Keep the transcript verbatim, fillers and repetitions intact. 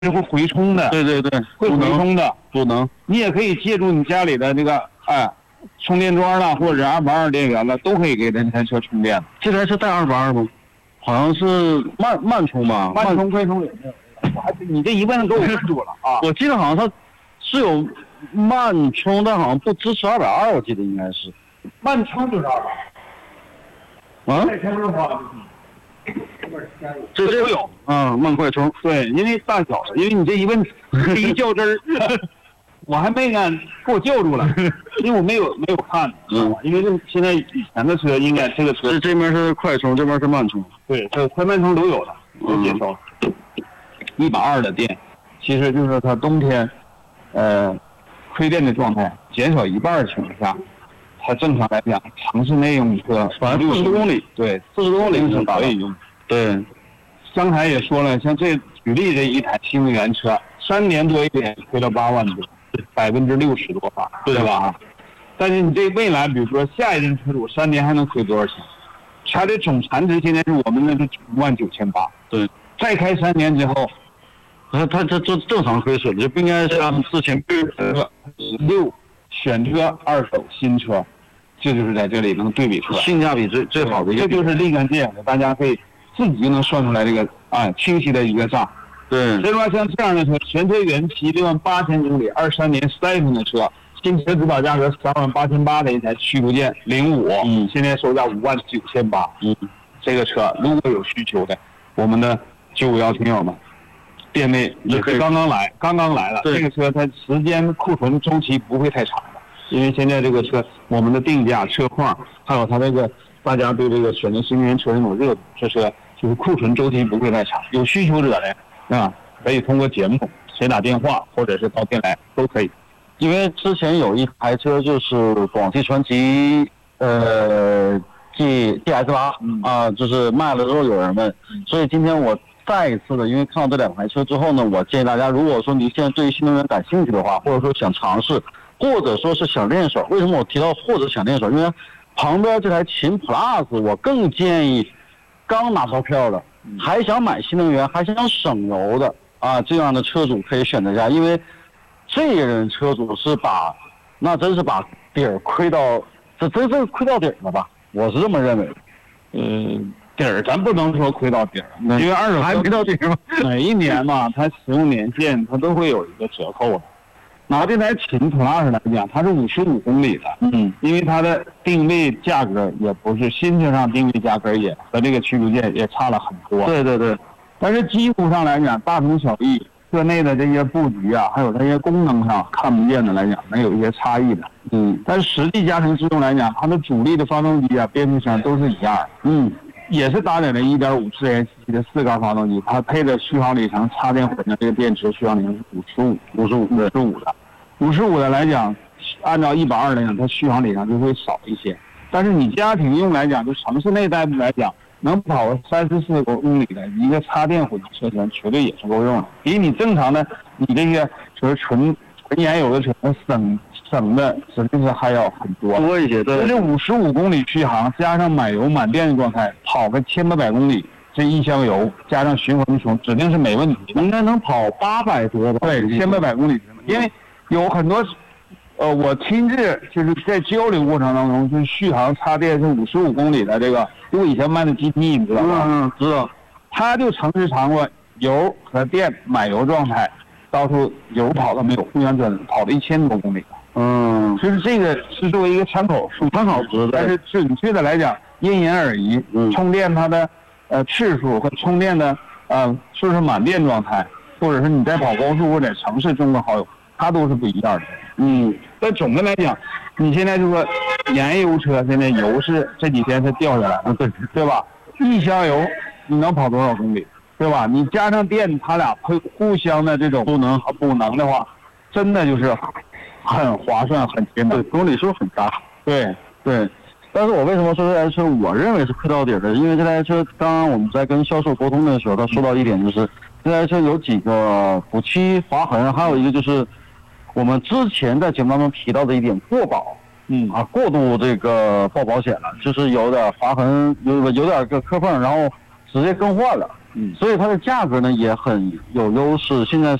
是会回充的。 对对对， 会回充的， 不能。 你也可以借助你家里的这个哎充电桩了，或者二百二电源了，都可以给这台车充电。 这台车带二百二吗？好像是慢慢充吧， 慢充快充有没有？我还你这一问给我问住了啊！ 我记得好像它是有慢充，但好像不支持二百二，我记得应该是。 慢充就是二百。 啊？ 快充的话， 这这有啊，慢快充。 对，因为大小的，因为你这一问第一较真儿，我还没敢给我叫住了，因为我没有没有看，嗯，因为这现在以前的车应该这个车这这边是快充，这边是慢充。 对，这快慢充都有的，都接受。一百二的电，其实就是它冬天，呃，亏电的状态减少一半的情况下，它正常来讲，城市内用车， 反正四十多公里， 对， 四十多公里是可以用。 对， 刚才也说了，像这举例这一台新能源车，三年多一点亏了八万多，百分之六十多吧，对吧？但是你这未来，比如说下一任车主三年还能亏多少钱？它的总产值现在是我们的是五万九千八， 对， 再开三年之后。 他他这这正常亏损，就不应该是按之前六选车二手新车，这就是在这里能对比出来， 性价比最最好的一个， 这就是立竿见影的，大家可以自己就能算出来这个啊清晰的一个账。 对， 所以说像这样的车，全车原漆六万八千公里，二三年四代份的车，新车指导价格三万八千八的一台驱逐舰零五，嗯，现在售价五万九千八，嗯，这个车如果有需求的，我们的九五幺听友们。店内也是刚刚来，刚刚来了。这个车它时间库存周期不会太长的，因为现在这个车我们的定价、车况，还有它这个大家对这个选择新能源车那种热度，这车就是库存周期不会太长。有需求者的啊，可以通过节目谁打电话，或者是到店来都可以。 因为之前有一台车就是广汽传祺呃 G G S 八啊，就是卖了之后有人问，所以今天我。再一次的，因为看到这两台车之后呢，我建议大家，如果说你现在对于新能源感兴趣的话，或者说想尝试，或者说是想练手，为什么我提到或者想练手？因为旁边这台秦 Plus， 我更建议刚拿钞票的，还想买新能源，还想省油的啊，这样的车主可以选择一下，因为这人车主是把，那真是把底儿亏到，这真是亏到底儿了吧？我是这么认为的， 嗯。底儿咱不能说亏到底儿，因为二手还没到底儿嘛。 每一年嘛，它使用年限它都会有一个折扣的。拿这台秦 Plus 来讲，它是五十五公里的，嗯，因为它的定位价格也不是新车上定位价格也和这个驱逐舰也差了很多。 对对对， 但是几乎上来讲，大同小异，车内的这些布局啊，还有这些功能上看不见的来讲，能有一些差异的。嗯，但是实际家庭使用来讲，它的主力的发动机啊、变速箱都是一样的。嗯。也是搭载了 一点五 自然吸气的四缸发动机，它配的续航里程插电混的这个电池续航里程是五十五、五十五、五十五的，五十五的来讲，按照一百二来讲，它续航里程就会少一些。但是你家庭用来讲，就城市内代步来讲，能跑三十四公里的一个插电混车型，绝对也是够用的，比你正常的你这个就是纯纯燃油的车省。省的实际是还要很多多一些，对。 就是五十五公里续航，加上满油满电的状态，跑个千八百公里，这一箱油加上循环充，指定是没问题的。 应该能跑八百多吧？ 对，千八百公里。因为有很多，呃，我亲自就是在交流过程当中，就是续航插电是五十五公里的这个，就我以前卖的 G T， 你知道吗？ 嗯，知道。 他就尝试尝过油和电满油状态，到处油跑了没有，互相转跑了一千多公里。嗯，就是这个是作为一个参考数参考值，但是准确的来讲因人而异。嗯，充电它的呃次数和充电的呃是不是满电状态，或者是你在跑高速或者城市中的好友，它都是不一样的。嗯，但总的来讲，你现在就说燃油车现在油是这几天是掉下来了，对对吧？一箱油你能跑多少公里，对吧？你加上电，它俩会互相的这种补能和补能的话，真的就是很划算，很节能， 公里数很大。 对对，但是我为什么说这台车我认为是亏到底的？因为这台车刚刚我们在跟销售沟通的时候，他说到一点，就是这台车有几个补漆划痕，还有一个就是我们之前在节目当中提到的一点过保。嗯啊，过度这个报保险了，就是有点划痕，有有点个磕缝，然后直接更换了。 嗯， 所以它的价格呢也很有优势。现在